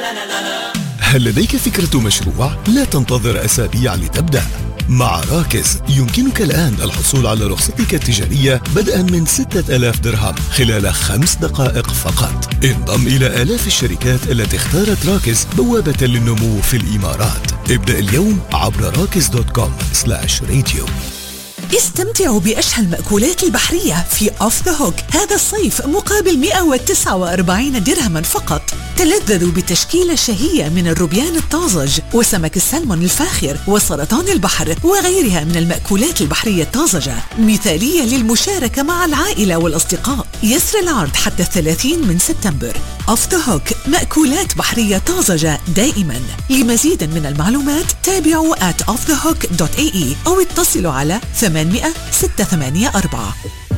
هل لديك فكرة مشروع؟ لا تنتظر أسابيع لتبدأ. مع راكز يمكنك الآن الحصول على رخصتك التجارية بدءا من 6000 درهم خلال 5 دقائق فقط. انضم إلى آلاف الشركات التي اختارت راكز بوابة للنمو في الإمارات. ابدأ اليوم عبر rakiz.com/radio. استمتعوا بأشهى المأكولات البحرية في أوف ذا هوك هذا الصيف مقابل 149 درهما فقط. تلذذوا بتشكيلة شهية من الروبيان الطازج وسمك السلمون الفاخر وسرطان البحر وغيرها من المأكولات البحرية الطازجة، مثالية للمشاركة مع العائلة والأصدقاء. يسر العرض حتى 30 من سبتمبر. أوف ذا هوك، مأكولات بحرية طازجة دائما. لمزيد من المعلومات تابعوا @offthehook.ae أو اتصلوا على 800 684.